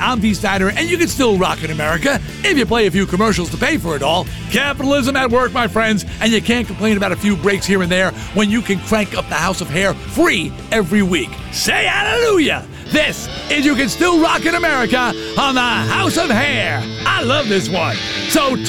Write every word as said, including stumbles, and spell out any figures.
I'm Dee Snider, and you can still rock in America if you play a few commercials to pay for it all. Capitalism at work, my friends, and you can't complain about a few breaks here and there when you can crank up the House of Hair free every week. Say hallelujah! This is You Can Still Rock in America on the House of Hair. I love this one. So